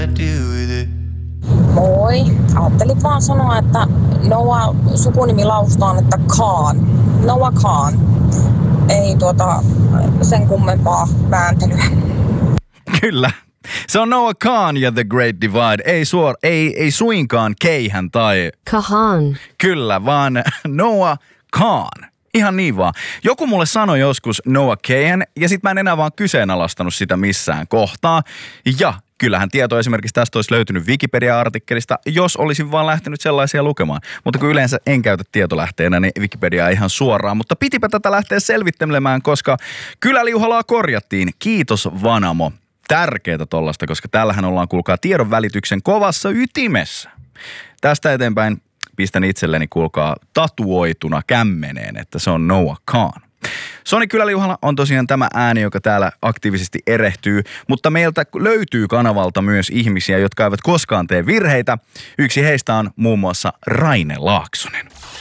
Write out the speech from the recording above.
Moi. Ajattelin vaan sanoa, että Noah sukunimi lausutaan, että Khan. Noah Khan. Ei sen kummempaa vääntelyä. Kyllä. Se on Noah Khan ja The Great Divide. Ei suinkaan Keihän tai Kahan. Kyllä, vaan Noah Khan. Ihan niin vaan. Joku mulle sanoi joskus Noah Kahan ja sit mä en enää vaan kyseenalaistanut sitä missään kohtaa. Ja kyllähän tieto esimerkiksi tästä olisi löytynyt Wikipedia-artikkelista, jos olisin vaan lähtenyt sellaisia lukemaan. Mutta kun yleensä en käytä tietolähteenä, niin Wikipediaa ihan suoraan. Mutta pitipä tätä lähteä selvittelemään, koska kyläliuhalaa korjattiin. Kiitos Vanamo. Tärkeää tollasta, koska tällähän ollaan kuulkaa tiedon välityksen kovassa ytimessä. Tästä eteenpäin pistän itselleni kuulkaa tatuoituna kämmeneen, että se on Noah Khan. Soni Kyläliuhalla on tosiaan tämä ääni, joka täällä aktiivisesti erehtyy, mutta meiltä löytyy kanavalta myös ihmisiä, jotka eivät koskaan tee virheitä. Yksi heistä on muun muassa Raine Laaksonen.